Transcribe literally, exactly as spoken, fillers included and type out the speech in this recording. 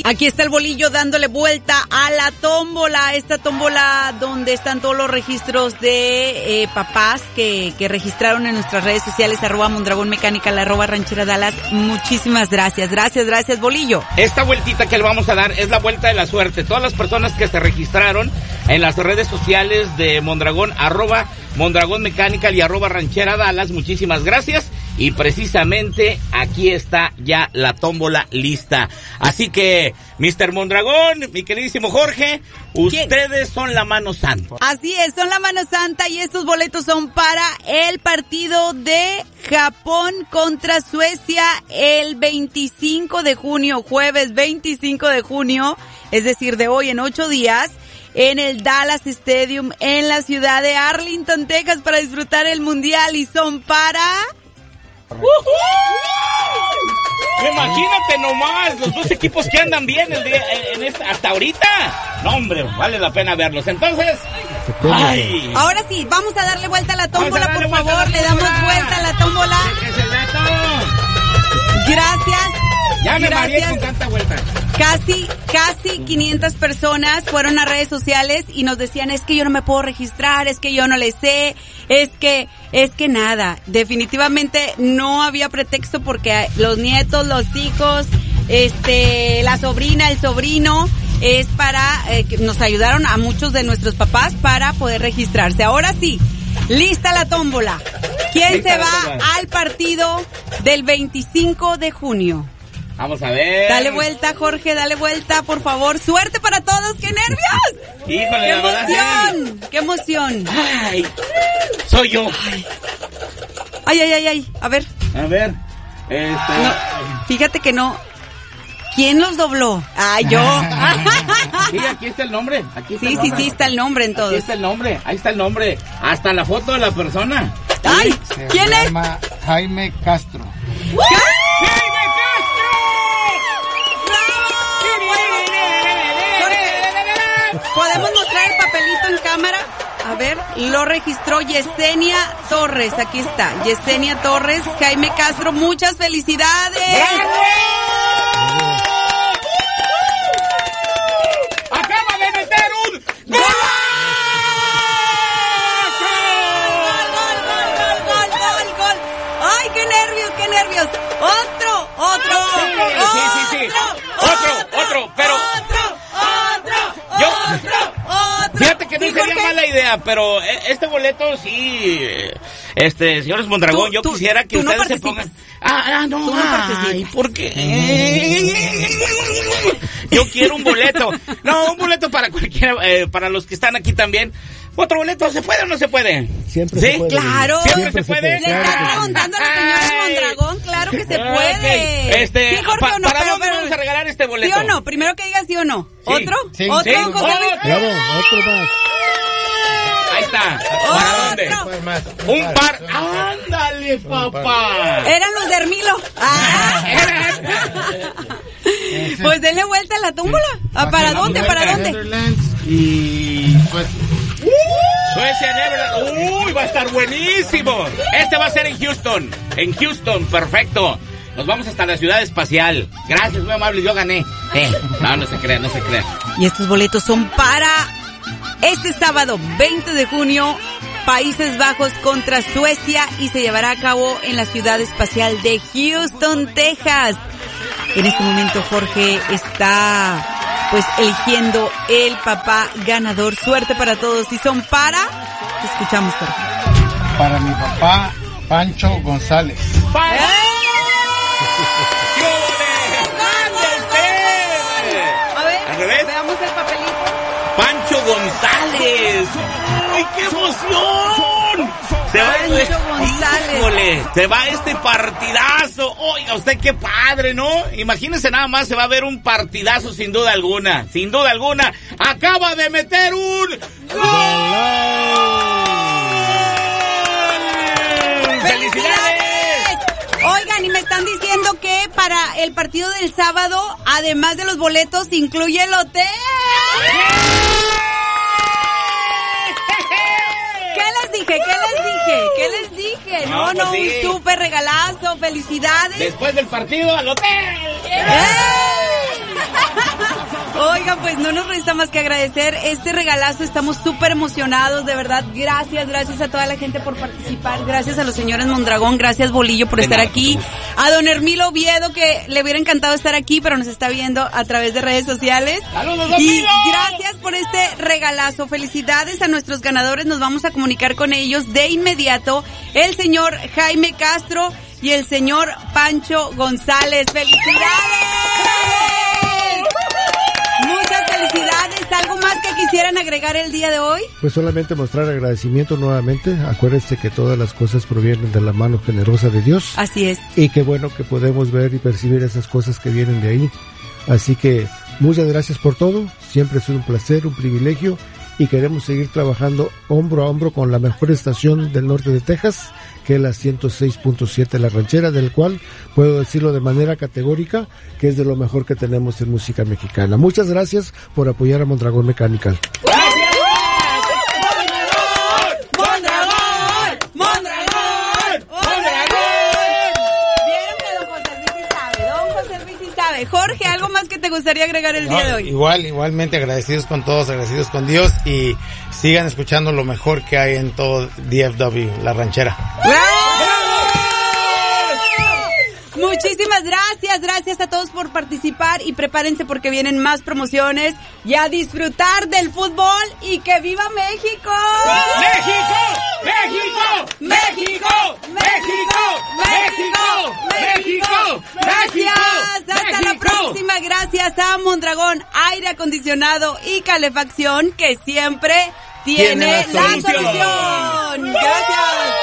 Aquí está el bolillo dándole vuelta a la tómbola, esta tómbola donde están todos los registros de eh, papás que, que registraron en nuestras redes sociales, arroba Mondragón Mecánica, arroba Ranchera Dallas. Muchísimas gracias, gracias, gracias, bolillo. Esta vueltita que le vamos a dar es la vuelta de la suerte. Todas las personas que se registraron en las redes sociales de Mondragón, arroba Mondragón Mecánica y arroba Ranchera Dallas, muchísimas gracias. Y precisamente aquí está ya la tómbola lista. Así que, mister Mondragón, mi queridísimo Jorge, ustedes ¿Quién? Son la mano santa. Así es, son la mano santa y estos boletos son para el partido de Japón contra Suecia el veinticinco de junio, jueves veinticinco de junio, es decir, de hoy en ocho días. En el Dallas Stadium en la ciudad de Arlington, Texas, para disfrutar el mundial y son para... Uh-huh. Imagínate nomás los dos equipos que andan bien el día, en, en esta, hasta ahorita. No, hombre, vale la pena verlos. Entonces, ay. Ahora sí, vamos a darle vuelta a la tómbola, por favor. Le damos vuelta a la tómbola. Gracias. Ya me mareé con tanta vuelta. Casi, casi quinientas personas fueron a redes sociales y nos decían, es que yo no me puedo registrar, es que yo no le sé, es que, es que nada. Definitivamente no había pretexto porque los nietos, los hijos, este, la sobrina, el sobrino, es para, eh, que nos ayudaron a muchos de nuestros papás para poder registrarse. Ahora sí, lista la tómbola. ¿Quién Lista se va tómbola. al partido del veinticinco de junio? Vamos a ver. Dale vuelta, Jorge, dale vuelta, por favor. ¡Suerte para todos! ¡Qué nervios! Híjole, ¡Qué la verdad, emoción! ¡Qué emoción! Ay, soy yo. Ay, ay, ay, ay. A ver. A ver. Este... No, fíjate que no. ¿Quién los dobló? ¡Ay, yo! Sí, aquí está el nombre. Aquí está Sí, el sí, nombre. sí, está el nombre en todos. Aquí está el nombre. Ahí está el nombre. Hasta la foto de la persona. ¡Ay! ¿Quién Se es? llama Jaime Castro. ¡Jaime Castro! ¿Podemos mostrar el papelito en cámara? A ver, lo registró Yesenia Torres. Aquí está, Yesenia Torres, Jaime Castro. ¡Muchas felicidades! ¡Acaba de meter un ¡Gol! ¡Gol, gol, gol, gol, gol, gol! ¡Ay, qué nervios, qué nervios! ¡Otro, otro! Sí, sí, sí, sí. Otro, otro, pero... ¡Otro, otro, Yo- otro, otro! Fíjate que no Sí, sería Jorge. mala idea, pero este boleto sí, este, señores Mondragón, Tú- yo tú- quisiera que tú no ustedes se participas. pongan... Ah, ah, no, Tú no ay, participas. ¿por qué? Yo quiero un boleto. No, un boleto para cualquiera, eh, para los que están aquí también. ¿Otro boleto se puede o no se puede? Siempre ¿Sí? se puede. Claro. ¿Siempre se puede? Le están preguntando a la señora Ay. Mondragón, claro que se Ok. puede. Este, sí, Jorge, pa- o no, ¿para pero, dónde pero- vamos a regalar este boleto? ¿Sí o no? Primero que diga sí o no. Sí. ¿Otro? Sí. ¿Otro, Sí. José Luis? Bravo, otro más. Ahí está. ¿Para Otro. dónde? Un más, Un par. ¡Ándale, papá! Eran los de Hermilo. Ah. Pues denle vuelta a la tómbola. Ah, ¿para Baja la dónde? vuelta ¿Para a dónde? Netherlands y pues Suecia, Neverland. ¡Uy, va a estar buenísimo! Este va a ser en Houston. En Houston, perfecto. Nos vamos hasta la ciudad espacial. Gracias, muy amable, yo gané. Eh, no, no se crea, no se crea. Y estos boletos son para este sábado veinte de junio, Países Bajos contra Suecia, y se llevará a cabo en la ciudad espacial de Houston, Texas. En este momento Jorge está pues eligiendo el papá ganador. Suerte para todos. Y son para... Te escuchamos, Jorge. para mi papá Pancho González. ¡Para! ¡Eh! ¡Qué grande! A ver, ¿Al revés? veamos el papelito. ¡Pancho González! ¡Ay, qué emoción! Se va Pancho este, González. híjole, se va este partidazo. Oiga, usted qué padre, ¿no? Imagínese nada más, se va a ver un partidazo sin duda alguna. Sin duda alguna. Acaba de meter un ¡gol! ¡Felicidades! Oigan, y me están diciendo que para el partido del sábado, además de los boletos, incluye el hotel. ¿Qué les dije? ¿Qué les dije? ¿Qué les dije? No, No, no, pues sí. un súper regalazo. Felicidades. Después del partido al hotel. ¡Eh! Oigan, pues no nos resta más que agradecer este regalazo, estamos súper emocionados, de verdad, gracias, gracias a toda la gente por participar, gracias a los señores Mondragón, gracias Bolillo por estar aquí, a don Hermilo Oviedo que le hubiera encantado estar aquí, pero nos está viendo a través de redes sociales. ¡Saludos, y gracias por este regalazo, felicidades a nuestros ganadores, nos vamos a comunicar con ellos de inmediato, el señor Jaime Castro y el señor Pancho González, ¡felicidades! Muchas felicidades. ¿Algo más que quisieran agregar el día de hoy? Pues solamente mostrar agradecimiento nuevamente. Acuérdense que todas las cosas provienen de la mano generosa de Dios. Así es. Y qué bueno que podemos ver y percibir esas cosas que vienen de ahí. Así que muchas gracias por todo. Siempre es un placer, un privilegio. Y queremos seguir trabajando hombro a hombro con la mejor estación del norte de Texas, que es la ciento seis punto siete La Ranchera, del cual puedo decirlo de manera categórica que es de lo mejor que tenemos en música mexicana. Muchas gracias por apoyar a Mondragón Mechanical. Jorge, ¿algo más que te gustaría agregar el no, día de hoy? Igual, igualmente agradecidos con todos, agradecidos con Dios y sigan escuchando lo mejor que hay en todo D F W, La Ranchera. Muchísimas gracias, gracias a todos por participar y prepárense porque vienen más promociones y a disfrutar del fútbol y que viva México. ¡México! ¡México! ¡México! ¡México! ¡México! ¡México! Gracias, hasta la próxima, gracias a Mondragón Aire Acondicionado y Calefacción que siempre tiene, tiene la solución. Gracias.